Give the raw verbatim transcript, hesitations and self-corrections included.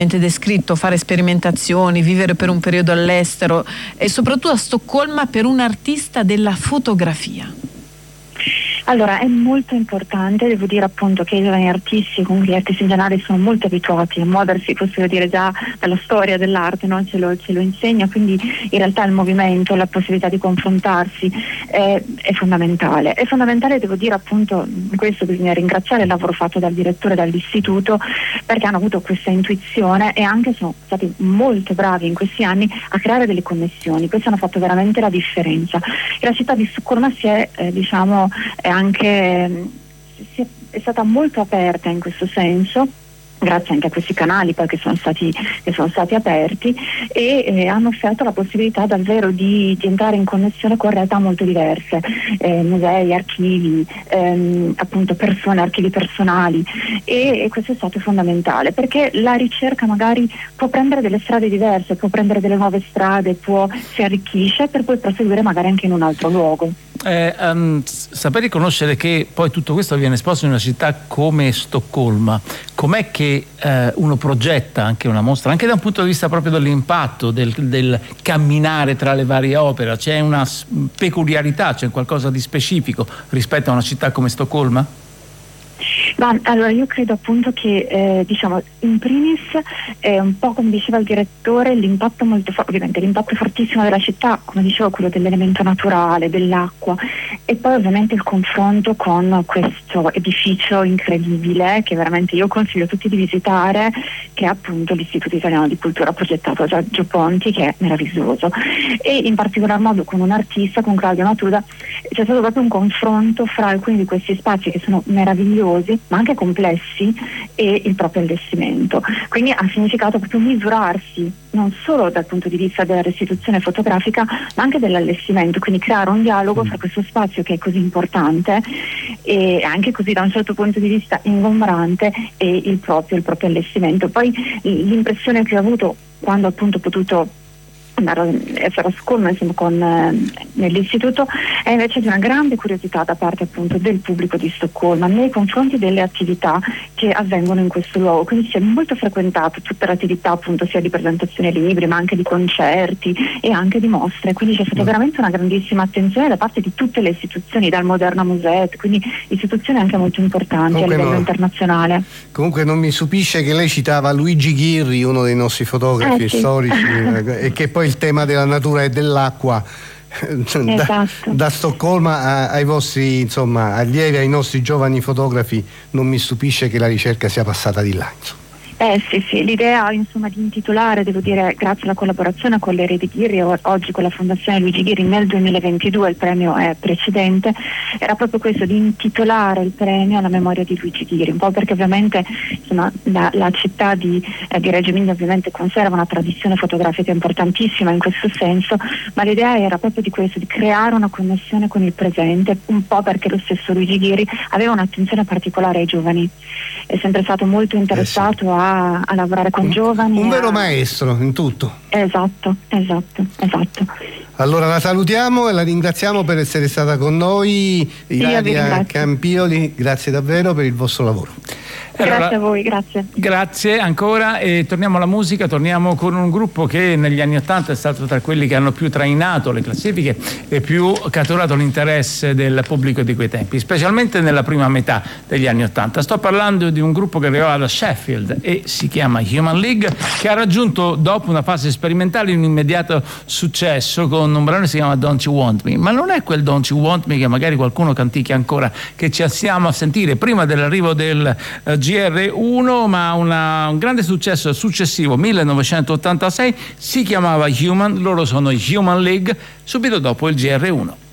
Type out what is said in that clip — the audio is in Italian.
descritto, fare sperimentazioni, vivere per un periodo all'estero e soprattutto a Stoccolma per un artista della fotografia? Allora, è molto importante, devo dire appunto che i giovani artisti, comunque gli artisti in generale, sono molto abituati a muoversi, possiamo dire già dalla storia dell'arte, no? ce, lo, ce lo insegna, quindi in realtà il movimento, la possibilità di confrontarsi è, è fondamentale. È fondamentale, devo dire appunto, in questo bisogna ringraziare il lavoro fatto dal direttore dall'istituto, perché hanno avuto questa intuizione e anche sono stati molto bravi in questi anni a creare delle connessioni. Questo hanno fatto veramente la differenza. E la città di Stoccolma si è, eh, diciamo, è anche si è, è stata molto aperta in questo senso, grazie anche a questi canali poi che sono stati, che sono stati aperti e eh, hanno offerto la possibilità davvero di, di entrare in connessione con realtà molto diverse, eh, musei, archivi, ehm, appunto persone, archivi personali e, e questo è stato fondamentale, perché la ricerca magari può prendere delle strade diverse, può prendere delle nuove strade, può, si arricchisce per poi proseguire magari anche in un altro luogo. Eh, um, saper riconoscere che poi tutto questo viene esposto in una città come Stoccolma, com'è che eh, uno progetta anche una mostra, anche da un punto di vista proprio dell'impatto, del, del camminare tra le varie opere? C'è una peculiarità, c'è qualcosa di specifico rispetto a una città come Stoccolma? Ma, allora io credo appunto che eh, diciamo in primis eh, un po' come diceva il direttore, l'impatto molto forte, ovviamente l'impatto fortissimo della città, come dicevo, quello dell'elemento naturale, dell'acqua, e poi ovviamente il confronto con questo edificio incredibile che veramente io consiglio a tutti di visitare, che è appunto l'Istituto Italiano di Cultura progettato da Giorgio Ponti, che è meraviglioso, e in particolar modo con un artista, con Claudio Matuda, c'è stato proprio un confronto fra alcuni di questi spazi che sono meravigliosi ma anche complessi e il proprio allestimento. Quindi ha significato proprio misurarsi non solo dal punto di vista della restituzione fotografica ma anche dell'allestimento, quindi creare un dialogo fra questo spazio che è così importante e anche così da un certo punto di vista ingombrante e il proprio, il proprio allestimento. Poi l'impressione che ho avuto quando appunto ho potuto andare a Stoccolma insieme con eh, nell'istituto è invece di una grande curiosità da parte appunto del pubblico di Stoccolma nei confronti delle attività che avvengono in questo luogo, quindi si è molto frequentato tutta l'attività appunto sia di presentazione libri ma anche di concerti e anche di mostre, quindi c'è stata veramente una grandissima attenzione da parte di tutte le istituzioni, dal Moderna Museet, quindi istituzioni anche molto importanti comunque a livello no. internazionale. Comunque non mi stupisce che lei citava Luigi Ghirri, uno dei nostri fotografi eh, sì. storici e che poi il tema della natura e dell'acqua esatto. da, da Stoccolma a, ai vostri insomma allievi, ai nostri giovani fotografi, non mi stupisce che la ricerca sia passata di là, insomma. Eh sì, sì, l'idea insomma di intitolare, devo dire, grazie alla collaborazione con le Reti Ghirri e oggi con la Fondazione Luigi Ghirri nel duemilaventidue, il premio è precedente, era proprio questo, di intitolare il premio alla memoria di Luigi Ghirri, un po' perché ovviamente insomma, la, la città di, eh, di Reggio Emilia ovviamente conserva una tradizione fotografica importantissima in questo senso, ma l'idea era proprio di questo, di creare una connessione con il presente, un po' perché lo stesso Luigi Ghirri aveva un'attenzione particolare ai giovani, è sempre stato molto interessato eh sì. a a lavorare con un, giovani. Un vero a... maestro in tutto. Esatto, esatto, esatto. Allora la salutiamo e la ringraziamo per essere stata con noi, Ilaria Campioli, grazie davvero per il vostro lavoro. Grazie allora, a voi, grazie. Grazie ancora e torniamo alla musica, torniamo con un gruppo che negli anni Ottanta è stato tra quelli che hanno più trainato le classifiche e più catturato l'interesse del pubblico di quei tempi, specialmente nella prima metà degli anni Ottanta. Sto parlando di un gruppo che arrivava da Sheffield e si chiama Human League, che ha raggiunto dopo una fase sperimentale un immediato successo con un brano che si chiama Don't You Want Me, ma non è quel Don't You Want Me che magari qualcuno canticchia ancora, che ci stiamo a sentire prima dell'arrivo del uh, G R uno, ma una, un grande successo successivo, millenovecentottantasei, si chiamava Human, loro sono i Human League, subito dopo il G R uno.